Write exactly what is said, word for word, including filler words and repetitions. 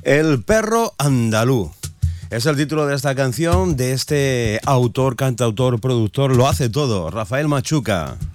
El perro andaluz. Es el título de esta canción de este autor, cantautor, productor, lo hace todo, Rafael Machuca.